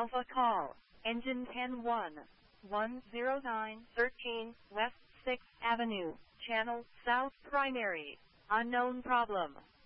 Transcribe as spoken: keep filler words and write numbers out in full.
Alpha call, engine ten one, one zero nine thirteen West sixth Avenue, channel, south primary, unknown problem.